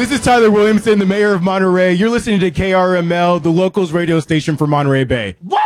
This is Tyler Williamson, the mayor of Monterey. You're listening to KRML, the locals radio station for Monterey Bay. What?